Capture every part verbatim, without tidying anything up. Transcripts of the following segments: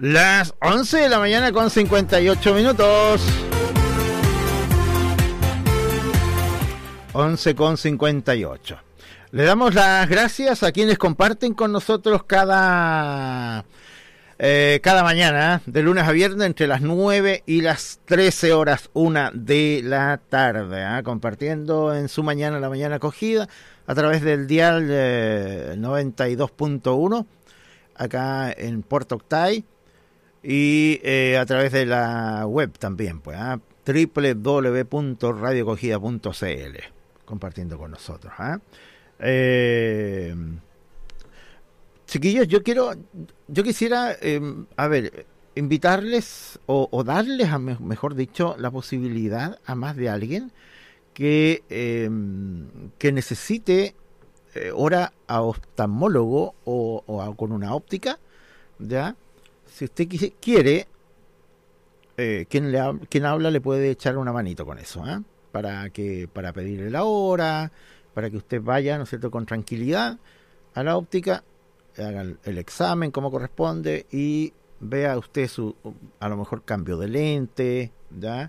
Las once de la mañana con cincuenta y ocho minutos. once con cincuenta y ocho. Le damos las gracias a quienes comparten con nosotros cada eh, cada mañana, de lunes a viernes, entre las nueve y las trece horas, una de la tarde, ¿eh? Compartiendo en su mañana, la mañana acogida, a través del dial eh, noventa y dos punto uno, acá en Puerto Octay, y eh, a través de la web también, pues, ¿eh? doble u doble u doble u punto radio acogida punto c l, compartiendo con nosotros. ¿eh? Eh, chiquillos, yo quiero, yo quisiera, eh, a ver, invitarles o, o darles, a me, mejor dicho, la posibilidad a más de alguien que, eh, que necesite eh, hora a oftalmólogo o, o a, con una óptica, ¿ya? Si usted quiere, eh, quien, le, quien habla le puede echar una manito con eso, ¿eh? Para que para pedirle la hora, para que usted vaya, ¿no es cierto?, con tranquilidad a la óptica, haga el, el examen como corresponde y vea usted su, a lo mejor, cambio de lente, ¿ya?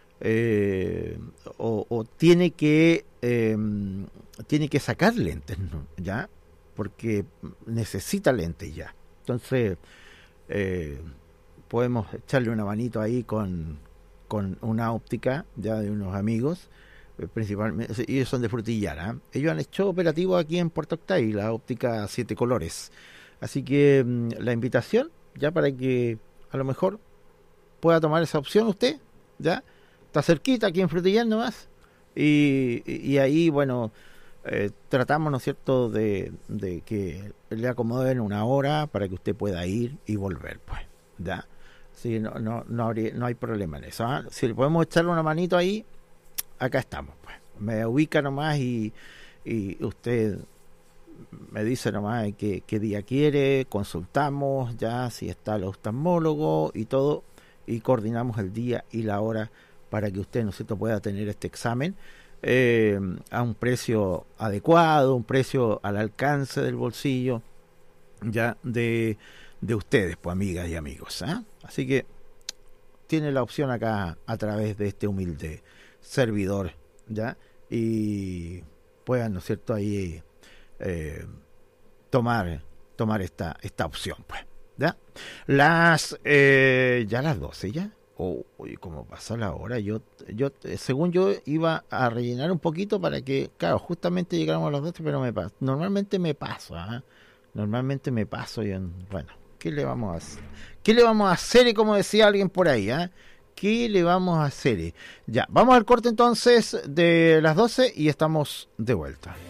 Eh, o, o tiene que eh, tiene que sacar lentes, ¿no? ¿Ya? Porque necesita lentes ya. Entonces, eh, podemos echarle una manito ahí con, con una óptica ya de unos amigos, eh, principalmente, ellos son de Frutillar, ¿eh? Ellos han hecho operativo aquí en Puerto Octay, la óptica siete colores. Así que mmm, la invitación, ya para que a lo mejor pueda tomar esa opción usted, ya está cerquita aquí en Frutillar nomás, y, y, y ahí, bueno, eh, tratamos, ¿no es cierto?, de, de que le acomoden una hora para que usted pueda ir y volver, pues, ya. Sí, no, no, no, habría, no hay problema en eso, ¿eh? Si le podemos echarle una manito ahí, acá estamos, pues. Me ubica nomás y, y usted me dice nomás qué, qué día quiere, consultamos ya si está el oftalmólogo y todo, y coordinamos el día y la hora para que usted, ¿no es cierto?, pueda tener este examen eh, a un precio adecuado, un precio al alcance del bolsillo ya de, de ustedes, pues, amigas y amigos, ¿eh? Así que tiene la opción acá a través de este humilde servidor, ya, y puedan, ¿no es cierto?, ahí eh, tomar tomar esta esta opción, pues, ya. Las eh, ya las doce ya. Oh, uy, cómo pasa la hora. Yo, yo, según yo, iba a rellenar un poquito para que, claro, justamente llegáramos a las doce, pero me paso. Normalmente me paso, ¿eh? Normalmente me paso. Y en, bueno, ¿qué le vamos a hacer? ¿Qué le vamos a hacer? Como decía alguien por ahí, ¿eh? ¿Qué le vamos a hacer? Ya, vamos al corte entonces de las doce y estamos de vuelta.